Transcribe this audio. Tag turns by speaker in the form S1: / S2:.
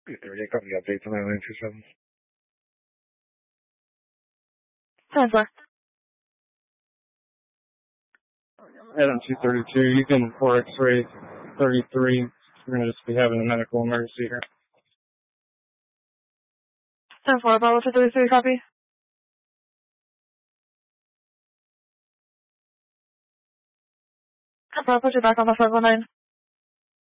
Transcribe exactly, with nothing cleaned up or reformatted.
S1: two thirty, company update to nine nine two seven.
S2: ten four.
S1: Head on two thirty-two, you can four X-ray thirty-three. We're going to just be having a medical emergency here.
S2: ten four, Bravo two thirty-three, copy. Bravo, put you back on the five one nine.